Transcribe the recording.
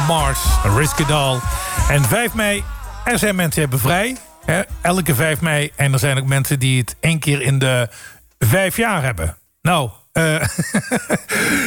Mars, Risk It All. En 5 mei, er zijn mensen die hebben vrij. Hè, elke 5 mei. En er zijn ook mensen die het 1 keer in de 5 jaar hebben. Nou,